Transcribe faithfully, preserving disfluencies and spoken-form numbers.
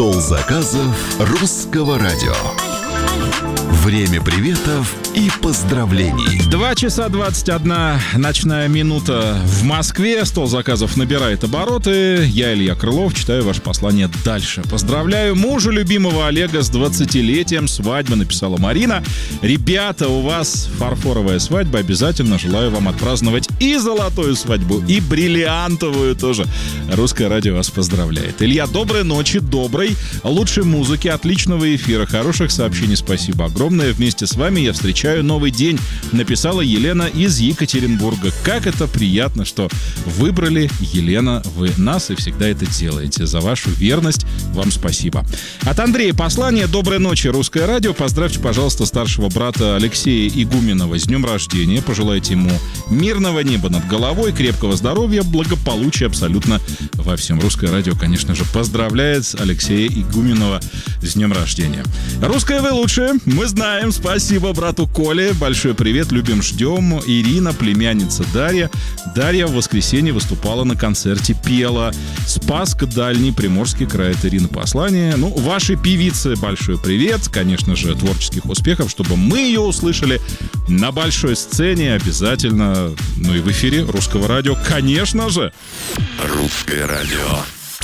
Стол заказов русского радио. Время приветов и поздравлений. Два часа двадцать одна ночная минута в Москве. Стол заказов набирает обороты. Я, Илья Крылов, читаю ваше послание дальше. Поздравляю мужа любимого Олега с двадцатилетием свадьбы, написала Марина. Ребята, у вас фарфоровая свадьба. Обязательно желаю вам отпраздновать и золотую свадьбу, и бриллиантовую тоже. Русское радио вас поздравляет. Илья, доброй ночи, доброй, лучшей музыки, отличного эфира, хороших сообщений. Спасибо огромное. Вместе с вами я встречаю новый день, написала Елена из Екатеринбурга. Как это приятно, что выбрали, Елена, вы нас и всегда это делаете. За вашу верность вам спасибо. От Андрея послание. Доброй ночи, Русское радио. Поздравьте, пожалуйста, старшего брата Алексея Игуменова с днем рождения. Пожелайте ему мирного неба над головой, крепкого здоровья, благополучия абсолютно во всем. Русское радио, конечно же, поздравляет Алексея Игуменова с днем рождения. Русское вы лучшее, мы знаем. Спасибо брату Коле. Большой привет, любим, ждем. Ирина, племянница Дарья. Дарья в воскресенье выступала на концерте, пела. Спасск, Дальний, Приморский край. Это Ирина послание. Ну, вашей певице большой привет. Конечно же, творческих успехов, чтобы мы ее услышали на большой сцене обязательно. Ну и в эфире Русского радио, конечно же. Русское радио.